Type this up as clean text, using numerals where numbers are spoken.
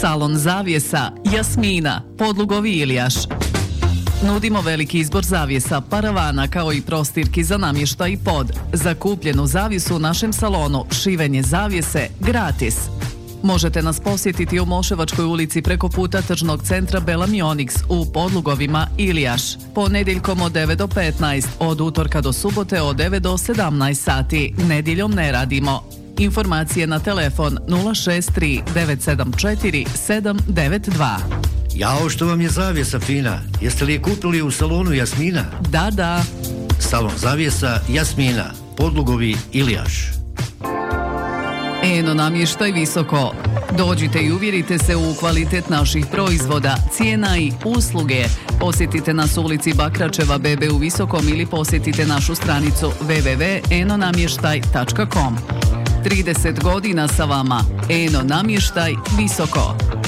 Salon zavjesa Jasmina, Podlugovi Iljaš. Nudimo veliki izbor zavjesa, paravana kao i prostirki za namještaj i pod. Za kupljenu zavjesu u našem salonu šivenje zavjese gratis. Možete nas posjetiti u Moševačkoj ulici preko puta tržnog centra Bela Mionix u Podlugovima Iljaš. Ponedjeljkom od 9 do 15, od utorka do subote od 9 do 17 sati. Nedjeljom ne radimo. Informacije na telefon 063 974 792. Jao, što vam je zavjesa fina? Jeste li je kupili u salonu Jasmina? Da. Salon zavjesa Jasmina, Podlugovi Iljaš. Eno namještaj visoko. Dođite i uvjerite se u kvalitet naših proizvoda, cijena i usluge. Posjetite nas u ulici Bakračeva BB u Visokom ili posjetite našu stranicu www.enonamještaj.com. 30 godina sa vama. Eno namještaj Visoko.